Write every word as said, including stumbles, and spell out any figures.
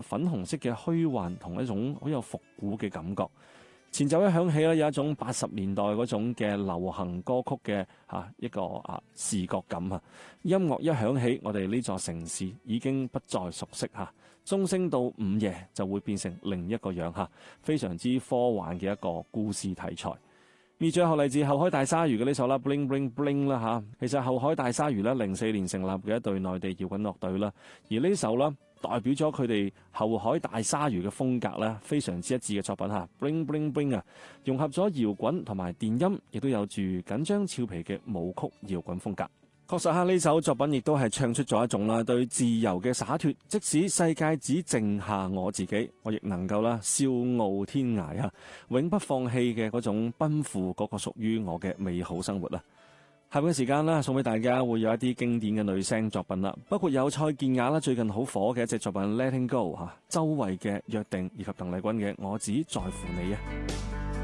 粉紅色嘅虛幻同一種好有復古嘅感覺。前奏一響起咧，有一種八十年代嗰種嘅流行歌曲嘅嚇一個啊視覺感啊。音樂一響起，我哋呢座城市已經不再熟悉嚇，鐘聲到午夜就會變成另一個樣嚇，非常之科幻嘅一個故事題材。而最後嚟自後海大鯊魚嘅呢首啦 Bling Bling Bling 啦嚇，其實後海大鯊魚咧零四年成立嘅一隊內地搖滾樂隊啦，而呢首啦代表咗佢哋後海大鯊魚嘅風格咧，非常之一致嘅作品嚇 Bling Bling Bling 啊，融合咗搖滾同埋電音，亦都有住緊張俏皮嘅舞曲搖滾風格。確實下呢首作品亦都係唱出咗一種啦對自由嘅灑脫，即使世界只剩下我自己，我亦能夠啦笑傲天涯啊，永不放棄嘅嗰種奔赴嗰個屬於我嘅美好生活啦。下半時間啦，送俾大家會有一啲經典嘅女聲作品啦，包括有蔡健雅啦最近好火嘅一隻作品 Letting Go 吓，周蕙嘅約定以及鄧麗君嘅我只在乎你啊。